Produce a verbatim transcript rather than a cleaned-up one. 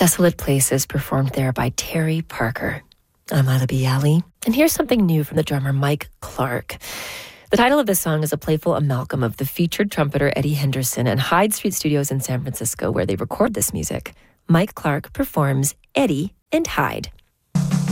Desolate Places, performed there by Terry Parker. I'm Ila Bialy, and here's something new from the drummer Mike Clark. The title of this song is a playful amalgam of the featured trumpeter Eddie Henderson and Hyde Street Studios in San Francisco, where they record this music. Mike Clark performs Eddie and Hyde.